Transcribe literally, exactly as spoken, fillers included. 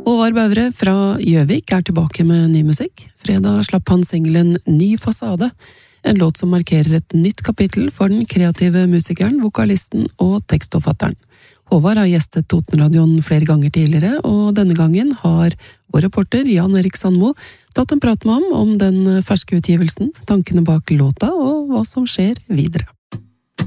Håvard Bøvre fra Gjøvik er tilbake med ny musikk. Fredag slapp han singelen Ny fasade, en låt som markerer et nytt kapittel for den kreative musikeren, vokalisten og tekstforfatteren. Håvard har gjestet Totenradioen flere ganger tidligere, og denne gangen har vår reporter Jan Erik Sandmo tatt en prat med ham om den ferske utgivelsen, tankene bak låta og hva som skjer videre.